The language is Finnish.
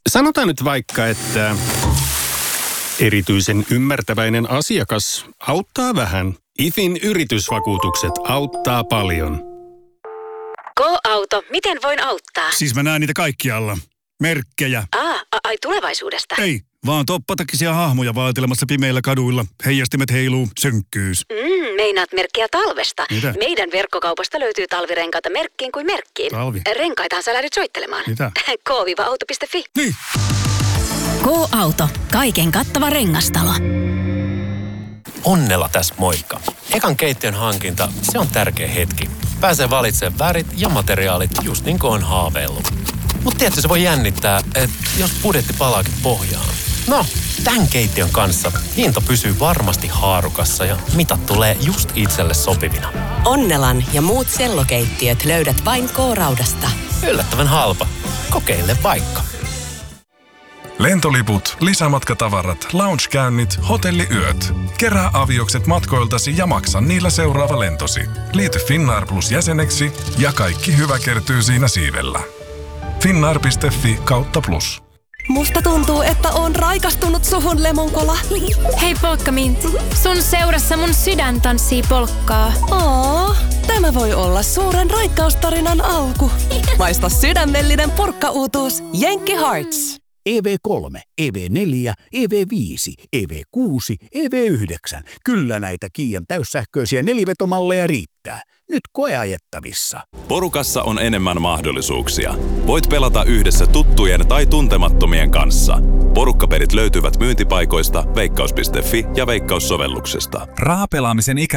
Sanotaan nyt vaikka, että erityisen ymmärtäväinen asiakas auttaa vähän. IFin yritysvakuutukset auttaa paljon. K-auto, miten voin auttaa? Siis mä näen niitä kaikkialla. Merkkejä. Ai tulevaisuudesta? Ei, vaan toppatakisia hahmoja vaatelemassa pimeillä kaduilla. Heijastimet heiluu, synkkyys. Meinaat merkkiä talvesta. Mitä? Meidän verkkokaupasta löytyy talvirenkaita merkkiin kuin merkkiin. Talvi? Renkaitahan sä lähdyt soittelemaan. Mitä? K-auto.fi. Niin. K-auto. Kaiken kattava rengastalo. Onnella tässä moikka. Ekan keittiön hankinta, se on tärkeä hetki. Pääsee valitsemaan värit ja materiaalit just niin kuin on haaveillut. Mutta tietysti se voi jännittää, että jos budjetti palaakin pohjaan. No, tämän keittiön kanssa hinta pysyy varmasti haarukassa ja mitat tulee just itselle sopivina. Onnelan ja muut sellokeittiöt löydät vain K-raudasta. Yllättävän halpa. Kokeile vaikka. Lentoliput, lisämatkatavarat, loungekäynnit, hotelliyöt. Kerää aviokset matkoiltasi ja maksa niillä seuraava lentosi. Liity Finnair Plus jäseneksi ja kaikki hyvä kertyy siinä siivellä. Finnair.fi/plus. Musta tuntuu, että on raikastunut suhun, Lemonkola. Hei Polkkaminti, sun seurassa mun sydän tanssii polkkaa. Tämä voi olla suuren rakkaustarinan alku. Maista sydämellinen purkkauutuus Jenkki Hearts. EV3, EV4, EV5, EV6, EV9. Kyllä näitä Kiian täyssähköisiä nelivetomalleja riittää. Nyt koeajettavissa. Porukassa on enemmän mahdollisuuksia. Voit pelata yhdessä tuttujen tai tuntemattomien kanssa. Porukkapelit löytyvät myyntipaikoista, veikkaus.fi ja Veikkaus-sovelluksesta. Rahapelaamisen